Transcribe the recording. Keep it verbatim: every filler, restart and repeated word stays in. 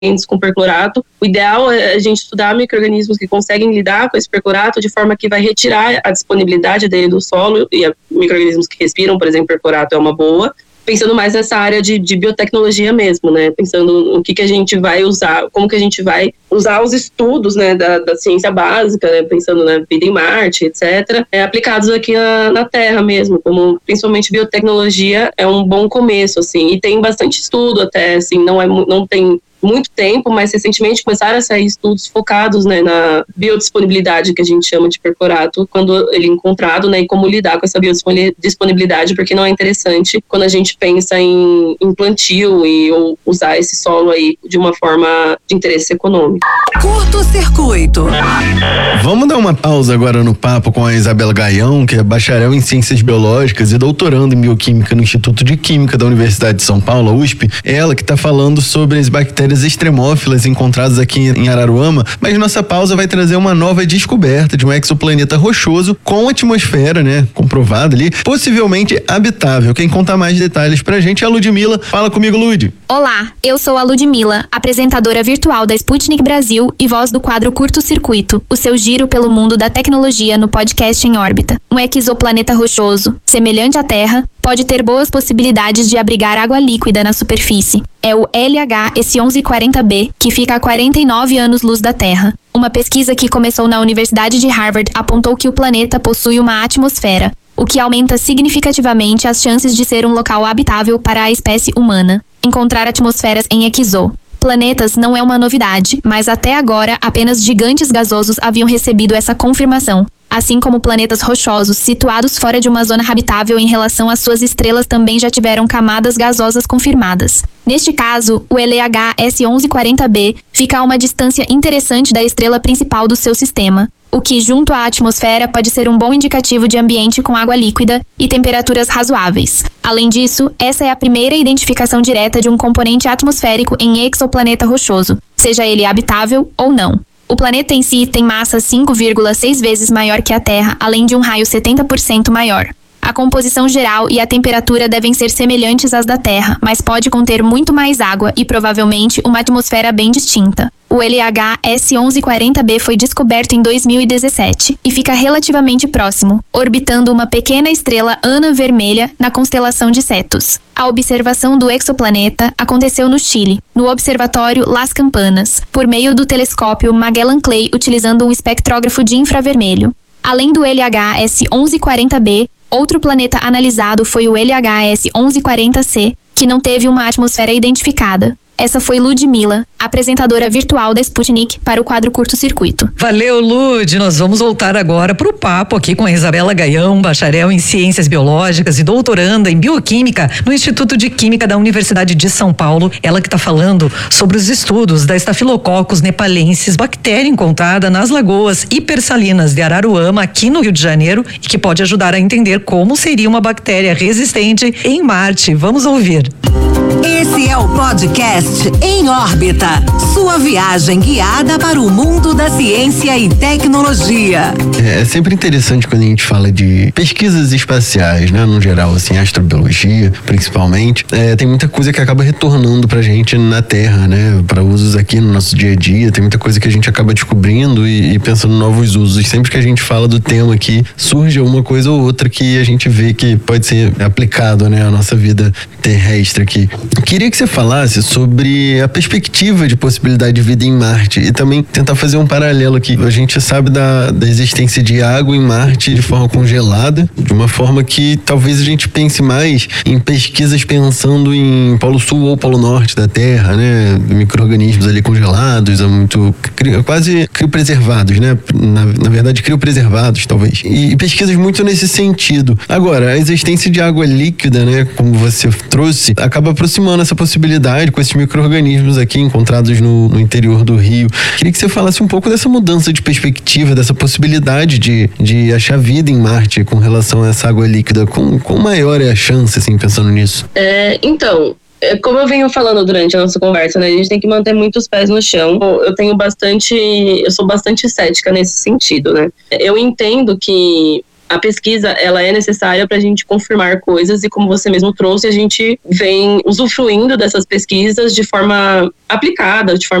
com perclorato. O ideal é a gente estudar micro-organismos que conseguem lidar com esse perclorato de forma que vai retirar a disponibilidade dele do solo, e micro-organismos que respiram, por exemplo, perclorato é uma boa. Pensando mais nessa área de, de biotecnologia mesmo, né? Pensando no que, que a gente vai usar, como que a gente vai usar os estudos, né, da, da ciência básica, né? Pensando na vida em Marte, etcétera, é, aplicados aqui na, na Terra mesmo, como principalmente biotecnologia é um bom começo, assim, e tem bastante estudo até, assim, não, é, não tem muito tempo, mas recentemente começaram a sair estudos focados, né, na biodisponibilidade, que a gente chama de perclorato, quando ele é encontrado, né, e como lidar com essa biodisponibilidade, porque não é interessante quando a gente pensa em, em plantio e ou usar esse solo aí de uma forma de interesse econômico. Curto-circuito. Vamos dar uma pausa agora no papo com a Isabela Gaião, que é bacharel em Ciências Biológicas e doutorando em Bioquímica no Instituto de Química da Universidade de São Paulo, a U S P. Ela que está falando sobre as bactérias extremófilas encontradas aqui em Araruama, mas nossa pausa vai trazer uma nova descoberta de um exoplaneta rochoso com atmosfera, né, comprovada ali, possivelmente habitável. Quem conta mais detalhes pra gente é a Ludmila. Fala comigo, Lud. Olá, eu sou a Ludmila, apresentadora virtual da Sputnik Brasil e voz do quadro Curto Circuito, o seu giro pelo mundo da tecnologia no podcast Em Órbita. Um exoplaneta rochoso, semelhante à Terra, pode ter boas possibilidades de abrigar água líquida na superfície. É o L H S onze quarenta b, que fica a quarenta e nove anos-luz da Terra. Uma pesquisa que começou na Universidade de Harvard apontou que o planeta possui uma atmosfera, o que aumenta significativamente as chances de ser um local habitável para a espécie humana. Encontrar atmosferas em exo planetas não é uma novidade, mas até agora apenas gigantes gasosos haviam recebido essa confirmação, assim como planetas rochosos situados fora de uma zona habitável em relação às suas estrelas também já tiveram camadas gasosas confirmadas. Neste caso, o L H S onze quarenta b fica a uma distância interessante da estrela principal do seu sistema, o que, junto à atmosfera, pode ser um bom indicativo de ambiente com água líquida e temperaturas razoáveis. Além disso, essa é a primeira identificação direta de um componente atmosférico em exoplaneta rochoso, seja ele habitável ou não. O planeta em si tem massa cinco vírgula seis vezes maior que a Terra, além de um raio setenta por cento maior. A composição geral e a temperatura devem ser semelhantes às da Terra, mas pode conter muito mais água e provavelmente uma atmosfera bem distinta. O L H S onze quarenta b foi descoberto em dois mil e dezessete e fica relativamente próximo, orbitando uma pequena estrela anã vermelha na constelação de Cetus. A observação do exoplaneta aconteceu no Chile, no Observatório Las Campanas, por meio do telescópio Magellan Clay utilizando um espectrógrafo de infravermelho. Além do L H S onze quarenta b, outro planeta analisado foi o L H S onze quarenta c, que não teve uma atmosfera identificada. Essa foi Ludmila, apresentadora virtual da Sputnik para o quadro Curto Circuito. Valeu, Lud. Nós vamos voltar agora para o papo aqui com a Isabela Gaião, bacharel em Ciências Biológicas e doutoranda em Bioquímica no Instituto de Química da Universidade de São Paulo. Ela que está falando sobre os estudos da Staphylococcus nepalensis, bactéria encontrada nas lagoas hipersalinas de Araruama, aqui no Rio de Janeiro, e que pode ajudar a entender como seria uma bactéria resistente em Marte. Vamos ouvir. Esse é o podcast Em Órbita, sua viagem guiada para o mundo da ciência e tecnologia. É sempre interessante quando a gente fala de pesquisas espaciais, né, no geral, assim, astrobiologia, principalmente. É, tem muita coisa que acaba retornando pra gente na Terra, né, para usos aqui no nosso dia a dia. Tem muita coisa que a gente acaba descobrindo e, e pensando em novos usos. Sempre que a gente fala do tema aqui, surge uma coisa ou outra que a gente vê que pode ser aplicado, né, à nossa vida terrestre aqui. Queria que você falasse sobre a perspectiva de possibilidade de vida em Marte e também tentar fazer um paralelo aqui. A gente sabe da, da existência de água em Marte de forma congelada, de uma forma que talvez a gente pense mais em pesquisas pensando em Polo Sul ou Polo Norte da Terra, né? Micro-organismos ali congelados, muito, quase criopreservados, né? Na, na verdade, criopreservados, talvez. E, e pesquisas muito nesse sentido. Agora, a existência de água líquida, né? Como você trouxe, acaba aproximando essa possibilidade com esses micro-organismos aqui encontrados no, no interior do Rio. Queria que você falasse um pouco dessa mudança de perspectiva, dessa possibilidade de, de achar vida em Marte com relação a essa água líquida. Quão, quão maior é a chance, assim, pensando nisso? É, então... Como eu venho falando durante a nossa conversa, né, a gente tem que manter muito os pés no chão. Eu tenho bastante, eu sou bastante cética nesse sentido, né. Eu entendo que a pesquisa, ela é necessária para a gente confirmar coisas e, como você mesmo trouxe, a gente vem usufruindo dessas pesquisas de forma aplicada, de forma